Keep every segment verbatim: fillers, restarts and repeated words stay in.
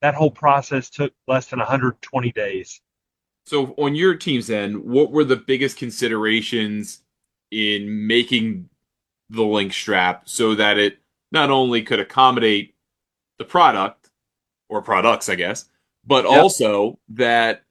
that whole process took less than one hundred twenty days. So on your team's end, what were the biggest considerations in making the link strap so that it not only could accommodate the product or products, I guess, but Yep. also that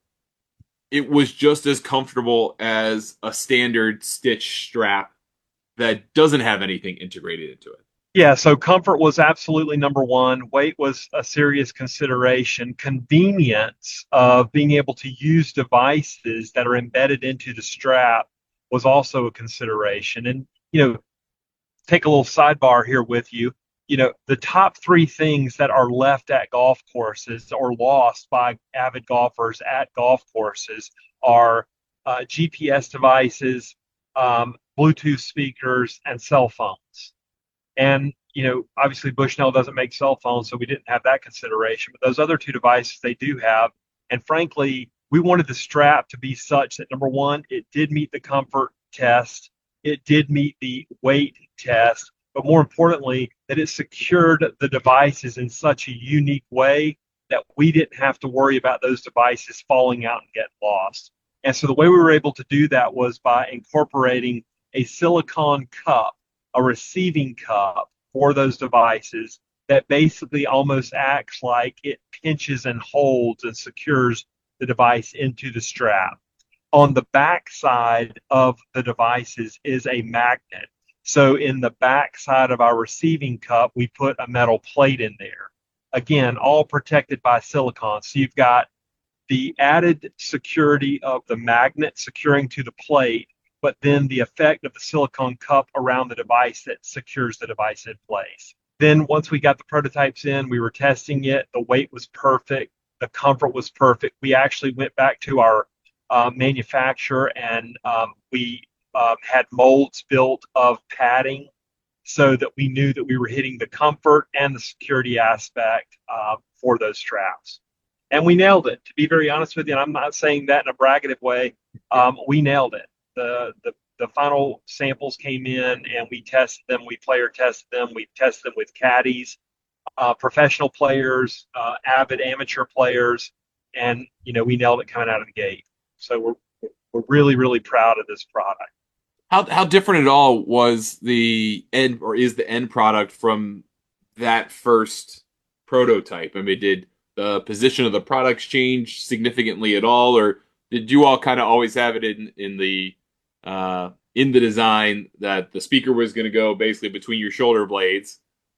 it was just as comfortable as a standard stitch strap that doesn't have anything integrated into it. Yeah, so comfort was absolutely number one. Weight was a serious consideration. Convenience of being able to use devices that are embedded into the strap was also a consideration. And, you know, take a little sidebar here with you. You know, the top three things that are left at golf courses or lost by avid golfers at golf courses are uh, G P S devices, um, Bluetooth speakers, and cell phones. And, you know, obviously Bushnell doesn't make cell phones, so we didn't have that consideration. But those other two devices they do have. And frankly, we wanted the strap to be such that number one, it did meet the comfort test, it did meet the weight test, but more importantly, that it secured the devices in such a unique way that we didn't have to worry about those devices falling out and get lost. And so the way we were able to do that was by incorporating a silicone cup, a receiving cup for those devices that basically almost acts like it pinches and holds and secures the device into the strap. On the back side of the devices is a magnet. So in the back side of our receiving cup, we put a metal plate in there. Again, all protected by silicone. So you've got the added security of the magnet securing to the plate, but then the effect of the silicone cup around the device that secures the device in place. Then once we got the prototypes in, we were testing it. The weight was perfect. The comfort was perfect. We actually went back to our uh, manufacturer and um, we um, had molds built of padding so that we knew that we were hitting the comfort and the security aspect uh, for those straps. And we nailed it. To be very honest with you, and I'm not saying that in a braggative way, um, we nailed it. The, the the final samples came in and we tested them. We player tested them. We tested them with caddies, uh, professional players, uh, avid amateur players, and you know we nailed it coming out of the gate. So we're we're really really proud of this product. How how different at all was the end or is the end product from that first prototype? I mean, did the position of the products change significantly at all, or did you all kind of always have it in in the uh, in the design that the speaker was going to go basically between your shoulder blades,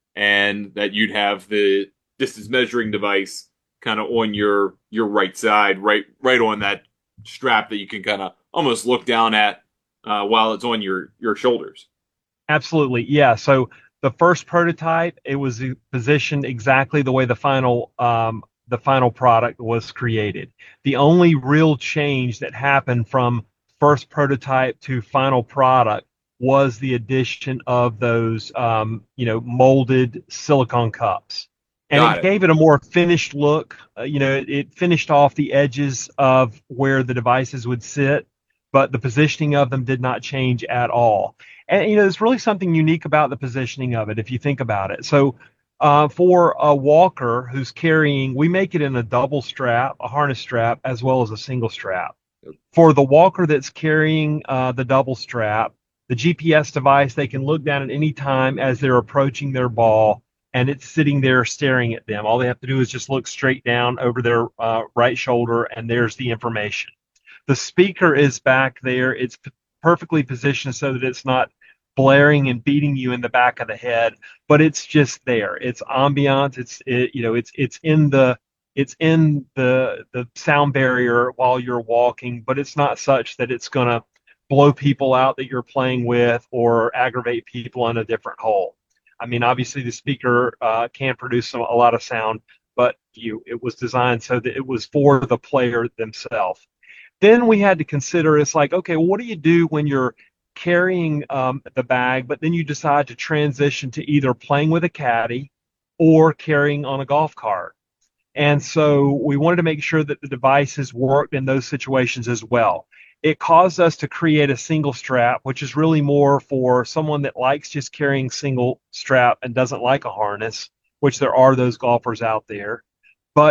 and that you'd have the distance measuring device kind of on your your right side, right right on that strap that you can kind of almost look down at uh, while it's on your your shoulders. Absolutely, yeah. So the first prototype, it was positioned exactly the way the final um, the final product was created. The only real change that happened from first prototype to final product was the addition of those um, you know molded silicone cups, and Got it it. gave it a more finished look. Uh, you know, it, it finished off the edges of where the devices would sit, but the positioning of them did not change at all. And you know, there's really something unique about the positioning of it if you think about it. So uh, for a walker who's carrying, we make it in a double strap, a harness strap, as well as a single strap. For the walker that's carrying uh, the double strap, the G P S device, they can look down at any time as they're approaching their ball, and it's sitting there staring at them. All they have to do is just look straight down over their uh, right shoulder, and there's the information. The speaker is back there. It's p- perfectly positioned so that it's not blaring and beating you in the back of the head, but it's just there. It's ambiance. It's it, you know, it's it's in the it's in the the sound barrier while you're walking, but it's not such that it's going to blow people out that you're playing with or aggravate people on a different hole. I mean, obviously the speaker uh, can produce some, a lot of sound, but you it was designed so that it was for the player themselves. Then we had to consider it's like, okay, well, what do you do when you're carrying um, the bag, but then you decide to transition to either playing with a caddy or carrying on a golf cart? And so we wanted to make sure that the devices worked in those situations as well. It caused us to create a single strap, which is really more for someone that likes just carrying single strap and doesn't like a harness, which there are those golfers out there.